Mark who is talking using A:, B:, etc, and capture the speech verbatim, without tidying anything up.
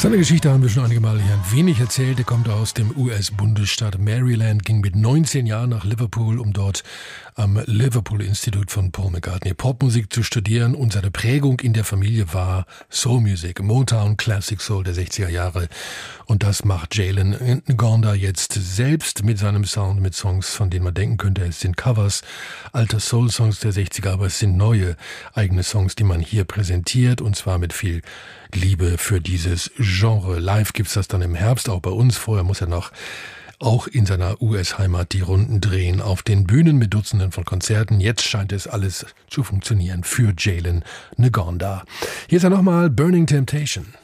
A: Seine Geschichte haben wir schon einige Mal hier ein wenig erzählt. Er kommt aus dem U S-Bundesstaat Maryland, ging mit neunzehn Jahren nach Liverpool, um dort am Liverpool Institute von Paul McCartney Popmusik zu studieren. Und seine Prägung in der Familie war Soulmusik, Motown, Classic Soul der sechziger Jahre. Und das macht Jalen Ngonda jetzt selbst mit seinem Sound, mit Songs, von denen man denken könnte, es sind Covers alter Soul-Songs der sechziger, aber es sind neue eigene Songs, die man hier präsentiert, und zwar mit viel Liebe für dieses Genre. Live gibt's das dann im Herbst, auch bei uns. Vorher muss er noch auch in seiner U S-Heimat die Runden drehen, auf den Bühnen mit Dutzenden von Konzerten. Jetzt scheint es alles zu funktionieren für Jalen Ngonda. Hier ist er nochmal, Burning Temptation.